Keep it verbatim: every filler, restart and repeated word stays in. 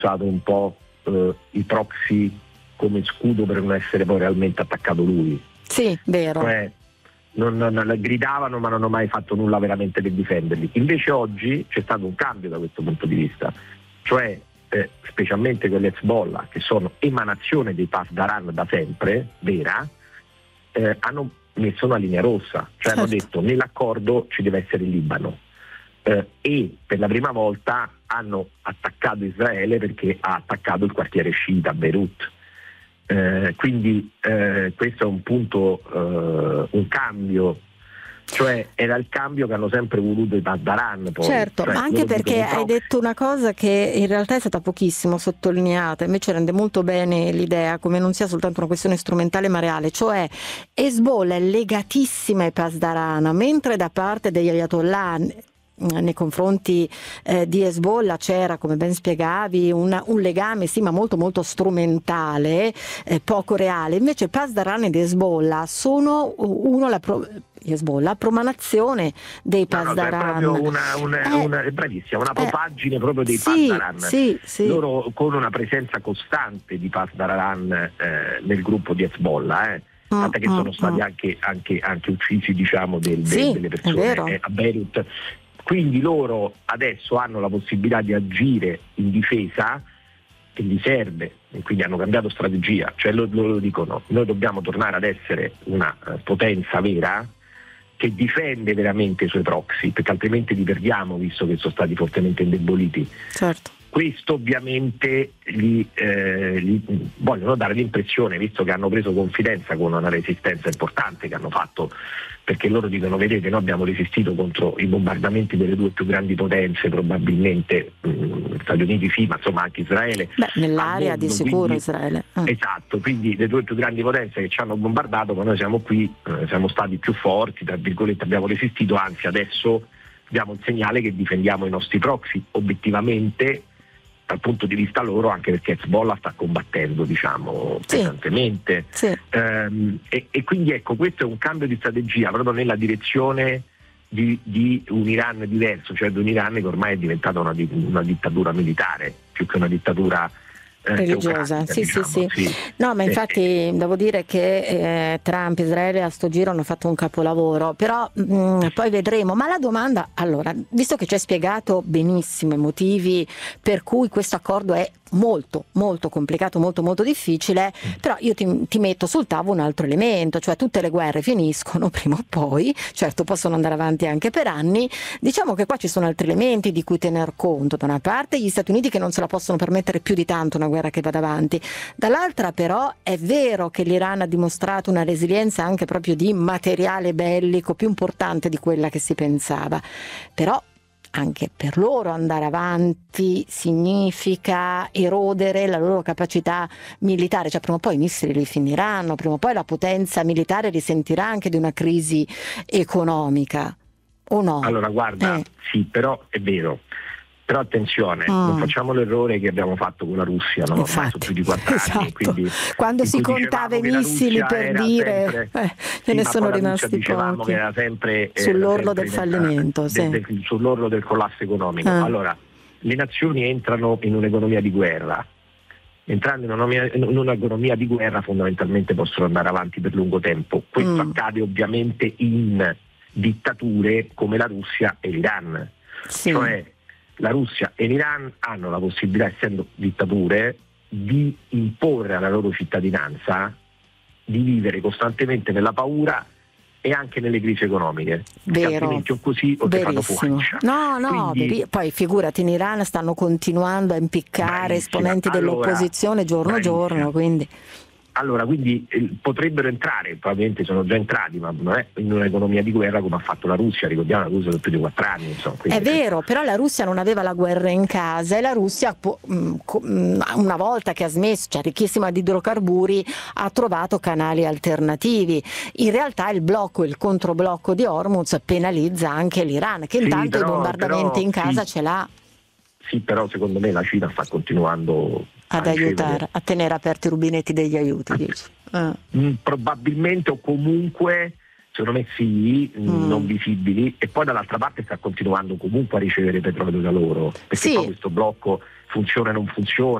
usato un po' eh, i proxy come scudo per non essere poi realmente attaccato lui. Sì, vero. Cioè, non, non, non gridavano ma non hanno mai fatto nulla veramente per difenderli. Invece oggi c'è stato un cambio da questo punto di vista, cioè eh, specialmente con l'Hezbollah, che sono emanazione dei Pasdaran da sempre, vera, eh, hanno messo una linea rossa, cioè certo. hanno detto nell'accordo ci deve essere il Libano, eh, e per la prima volta hanno attaccato Israele perché ha attaccato il quartiere sciita a Beirut. Eh, quindi eh, questo è un punto, eh, un cambio, cioè era il cambio che hanno sempre voluto i Pasdaran. Poi. Certo, cioè, ma anche perché hai detto una cosa che in realtà è stata pochissimo sottolineata, invece rende molto bene l'idea come non sia soltanto una questione strumentale ma reale, cioè Hezbollah è legatissima ai Pasdaran, mentre da parte degli Ayatollah nei confronti eh, di Hezbollah c'era, come ben spiegavi, una, un legame sì ma molto molto strumentale, eh, poco reale. Invece Pasdaran ed Hezbollah sono uno la pro, Hezbollah promanazione dei Pasdaran. No, no, è una, una, eh, una, è bravissima, una propagine eh, proprio dei sì, Pasdaran. Sì, sì. Loro con una presenza costante di Pasdaran eh, nel gruppo di Hezbollah, eh. Tant'è che sono stati mm. anche, anche, anche uccisi, diciamo, del, sì, delle persone eh, a Beirut. Quindi loro adesso hanno la possibilità di agire in difesa che gli serve, e quindi hanno cambiato strategia, cioè loro, loro dicono noi dobbiamo tornare ad essere una uh, potenza vera che difende veramente i suoi proxy, perché altrimenti li perdiamo, visto che sono stati fortemente indeboliti. Certo. Questo ovviamente gli, eh, gli vogliono dare l'impressione, visto che hanno preso confidenza con una resistenza importante che hanno fatto, perché loro dicono vedete noi abbiamo resistito contro i bombardamenti delle due più grandi potenze, probabilmente mh, Stati Uniti sì, ma insomma anche Israele. Beh, nell'area mondo, di sicuro quindi, Israele. Ah. Esatto, quindi le due più grandi potenze che ci hanno bombardato, ma noi siamo qui, eh, siamo stati più forti, tra virgolette abbiamo resistito, anzi adesso diamo il segnale che difendiamo i nostri proxy obiettivamente dal punto di vista loro, anche perché Hezbollah sta combattendo, diciamo, sì. pesantemente. Sì. Ehm, e, e quindi ecco, questo è un cambio di strategia proprio nella direzione di, di un Iran diverso, cioè di un Iran che ormai è diventata una, una dittatura militare più che una dittatura Eh, religiosa, sì, diciamo, sì, sì, sì. No, ma infatti eh, devo dire che eh, Trump e Israele a sto giro hanno fatto un capolavoro, però mh, poi vedremo. Ma la domanda, allora, visto che ci hai spiegato benissimo i motivi per cui questo accordo è molto molto complicato, molto molto difficile, però io ti, ti metto sul tavolo un altro elemento, cioè tutte le guerre finiscono prima o poi, certo possono andare avanti anche per anni, diciamo che qua ci sono altri elementi di cui tener conto. Da una parte gli Stati Uniti che non se la possono permettere più di tanto una guerra che vada avanti, dall'altra però è vero che l'Iran ha dimostrato una resilienza anche proprio di materiale bellico più importante di quella che si pensava, però anche per loro andare avanti significa erodere la loro capacità militare, cioè prima o poi i missili li finiranno, prima o poi la potenza militare risentirà anche di una crisi economica, o no? Allora guarda, eh. sì, però è vero. Però attenzione, mm. non facciamo l'errore che abbiamo fatto con la Russia, no? Ormai sono più di quattro esatto. anni. Quindi, quando si contava i missili per dire, sempre, eh, sì, ce ne sono rimasti dicevamo pochi. Che era sempre, sull'orlo era sempre del fallimento, del, sì. del, del, sull'orlo del collasso economico. Ah. Allora, le nazioni entrano in un'economia di guerra. Entrando in, un'economia, in un'economia di guerra fondamentalmente possono andare avanti per lungo tempo. Questo mm. accade ovviamente in dittature come la Russia e l'Iran. Sì. Cioè, la Russia e l'Iran hanno la possibilità, essendo dittature, di imporre alla loro cittadinanza di vivere costantemente nella paura e anche nelle crisi economiche. Vero. Altrimenti o così o ti fanno fuori. No, no, Quindi, poi figurati, in Iran stanno continuando a impiccare esponenti allora, dell'opposizione giorno bravissima. giorno, quindi... Allora, quindi eh, potrebbero entrare, probabilmente sono già entrati, ma non è in un'economia di guerra come ha fatto la Russia, ricordiamo la Russia per più di quattro anni. Insomma, è vero, però la Russia non aveva la guerra in casa e la Russia una volta che ha smesso, cioè ricchissima di idrocarburi, ha trovato canali alternativi. In realtà il blocco, il controblocco di Hormuz penalizza anche l'Iran, che intanto sì, però, i bombardamenti però, in casa sì, ce l'ha. Sì, però secondo me la Cina sta continuando ad aiutare, a tenere aperti i rubinetti degli aiuti, dici. Ah. Probabilmente o comunque Secondo me sì, Mm. non visibili, e poi dall'altra parte sta continuando comunque a ricevere petrolio da loro, perché Sì. poi questo blocco funziona o non funziona.